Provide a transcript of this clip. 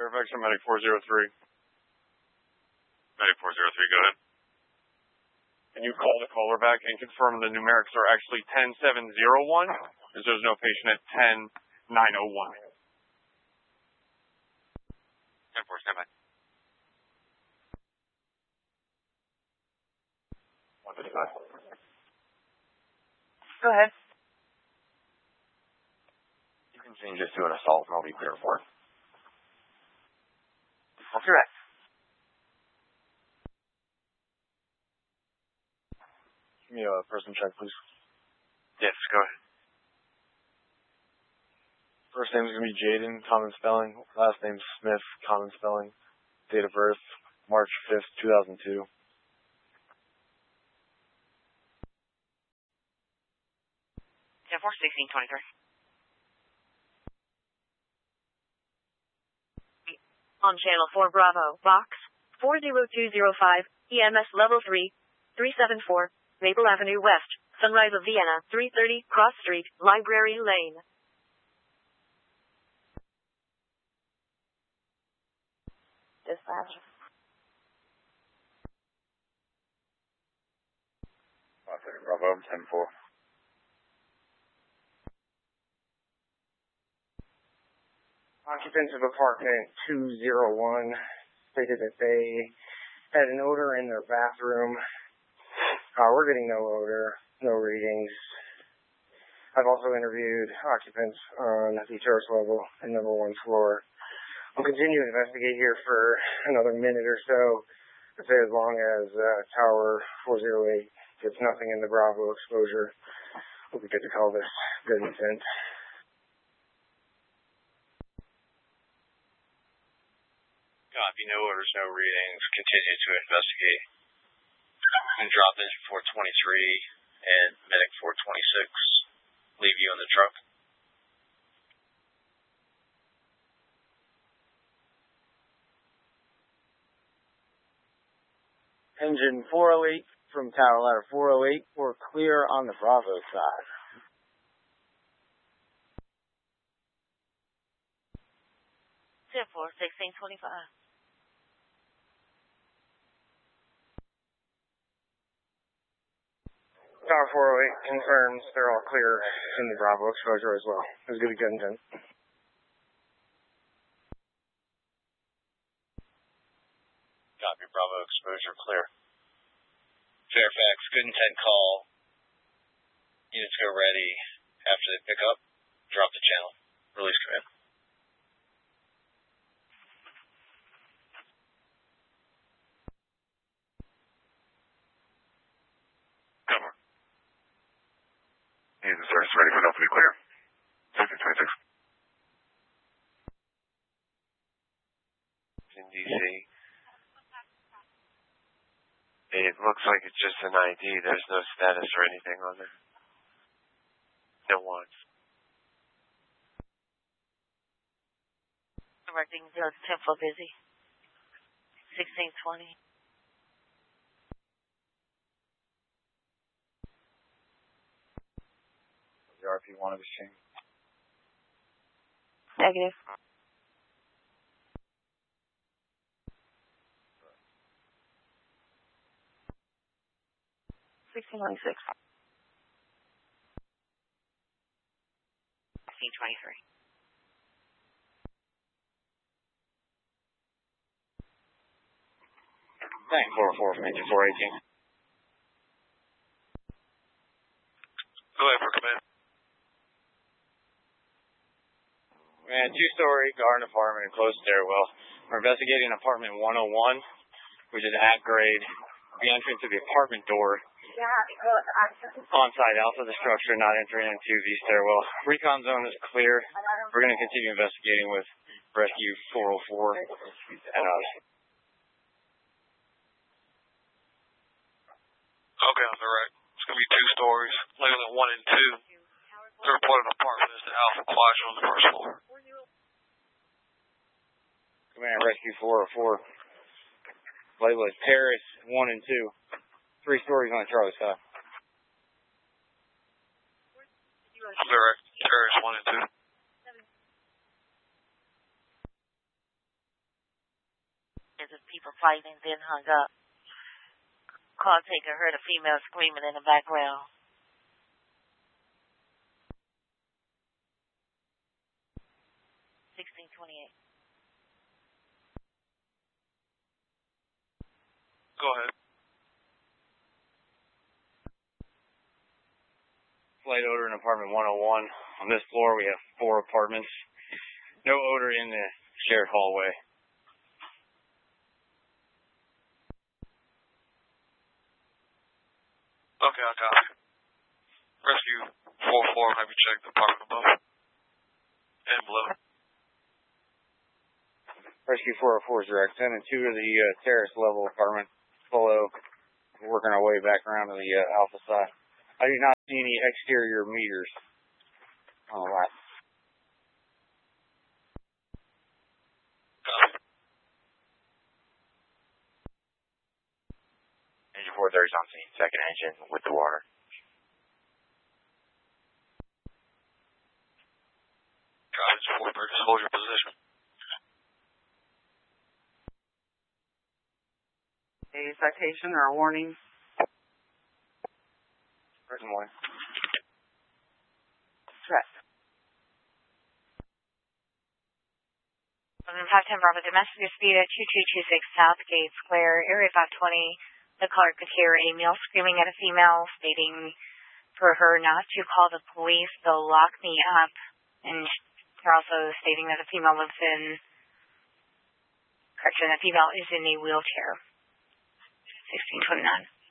Fairfax, I'm Medic 403. Medic 403, go ahead. Can you call the caller back and confirm the numerics are actually 10701? Because there's no patient at 10901. 10-4, stand by. 155. Go ahead. You can change this to an assault and I'll be clear for it. Correct. Give me a person check, please. Yes, go ahead. First name is going to be Jaden, common spelling. Last name Smith, common spelling. Date of birth, March 5th, 2002. 10-4, 1623. On channel 4 Bravo, box 40205, EMS level 3, 374, Maple Avenue West, Sunrise of Vienna, 330, Cross Street, Library Lane. Dispatch. Bravo, 10-4. Occupants of apartment 201 stated that they had an odor in their bathroom. We're getting no odor, no readings. I've also interviewed occupants on the terrace level and number 1 floor. We'll continue to investigate here for another minute or so. I'd say as long as Tower 408 gets nothing in the Bravo exposure, we'll be good to call this good intent. Copy, no orders, no readings. Continue to investigate. And drop engine 423 and medic 426. Leave you in the truck. Engine 408 from tower ladder 408, we're clear on the Bravo side. Tip 4, 1625. Tower 408 confirms they're all clear in the Bravo exposure as well. It was good intent. Copy, Bravo exposure clear. Fairfax, good intent call. Units go ready. After they pick up, drop the channel. Release command. Cover. Units are ready for Delta to be clear. 1626. In DC. It looks like it's just an ID. There's no status or anything on there. No watch. Directing the temple busy. 1620. The RP1 of exchange. Negative. $16.96. 16.23. Thank 404 from engine 418. Go ahead for command. Man, 2-story garden apartment, closed stairwell. We're investigating apartment 101, which is at grade. The entrance to the apartment door. On-site out of the structure, not entering into the stairwell. Recon zone is clear. We're going to continue investigating with Rescue 404 and us. Okay, on the right. It's going to be 2 stories. Label 1 and 2. Third part of the apartment is the Alpha Quadrant on the first floor. Command Rescue 404. Label is Terrace 1 and 2. 3 stories on the Charlie side. Direct. Terrace 1 and 2. As if people fighting, then hung up. Call taker heard a female screaming in the background. Go ahead. Slight odor in apartment 101. On this floor, we have 4 apartments. No odor in the shared hallway. Okay, I copy. Rescue 4-4, have you checked the apartment above? And below. Rescue 404 is direct. 10 and 2 to the terrace level apartment below. We're working our way back around to the alpha side. I do not see any exterior meters on the left. Copy. Engine 430 is on scene. Second engine with the water. Copy. 430, just hold your position. A citation or a warning? Written one. Correct. 510 Bravo, domestic dispute at 2226 Southgate Square, Area 520. The caller could hear a male screaming at a female, stating for her not to call the police, they'll lock me up. And they're also stating that the female lives in, correction, the female is in a wheelchair. 1629.